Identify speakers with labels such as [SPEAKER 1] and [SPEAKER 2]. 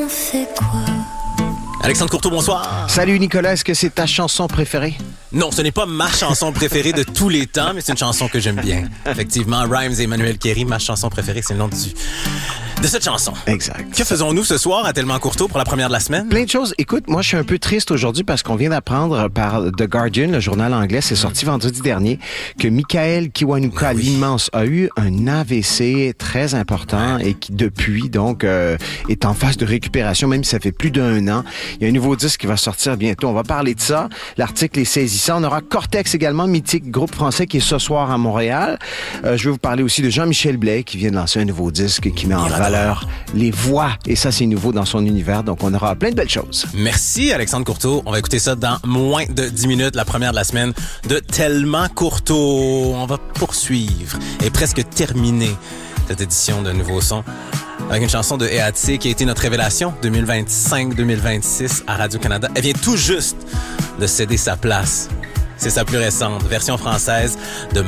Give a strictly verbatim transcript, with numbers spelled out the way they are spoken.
[SPEAKER 1] fait quoi?
[SPEAKER 2] Alexandre Courteau, bonsoir.
[SPEAKER 3] Salut Nicolas, est-ce que c'est ta chanson préférée?
[SPEAKER 2] Non, ce n'est pas ma chanson préférée de tous les temps, mais c'est une chanson que j'aime bien. Effectivement, Rhymes et Emmanuel Kéry, ma chanson préférée, c'est le nom du... de cette chanson.
[SPEAKER 3] Exact.
[SPEAKER 2] Que faisons-nous ce soir à Tellement Courteau pour la première de la semaine?
[SPEAKER 3] Plein de choses. Écoute, moi, je suis un peu triste aujourd'hui parce qu'on vient d'apprendre par The Guardian, le journal anglais, c'est sorti vendredi dernier, que Michael Kiwanuka, oui. l'immense, a eu un A V C très important ouais. et qui, depuis, donc, euh, est en phase de récupération, même si ça fait plus d'un an. Il y a un nouveau disque qui va sortir bientôt. On va parler de ça. L'article est saisissant. On aura Cortex également, mythique groupe français qui est ce soir à Montréal. Euh, je vais vous parler aussi de Jean-Michel Blais qui vient de lancer un nouveau disque et qui met en valeur les voix. Et ça, c'est nouveau dans son univers. Donc, on aura plein de belles choses.
[SPEAKER 2] Merci, Alexandre Courteau. On va écouter ça dans moins de dix minutes, la première de la semaine de Tellement Courteau. On va poursuivre et presque terminer cette édition de Nouveau Son avec une chanson de E A T C qui a été notre révélation deux mille vingt-cinq deux mille vingt-six à Radio-Canada. Elle vient tout juste de céder sa place. C'est sa plus récente version française de